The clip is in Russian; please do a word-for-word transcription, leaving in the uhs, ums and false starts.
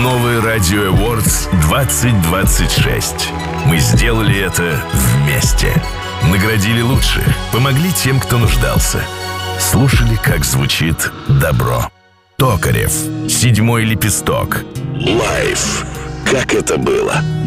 Новый Радио Awards двадцать двадцать шесть. Мы сделали это вместе. Наградили лучших, помогли тем, кто нуждался. Слушали, как звучит добро. Токарев. Седьмой лепесток. Лайф. Как это было?